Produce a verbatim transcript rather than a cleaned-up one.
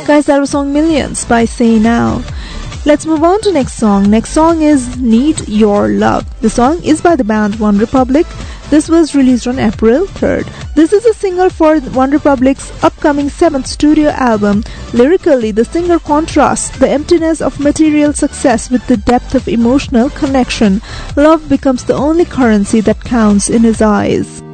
Guys, that was song Millions by Say Now. Let's move on to next song. Next song is Need Your Love. The song is by the band One Republic. This was released on April third. This is a single for One Republic's upcoming seventh studio album. Lyrically, the singer contrasts the emptiness of material success with the depth of emotional connection. Love becomes the only currency that counts in his eyes.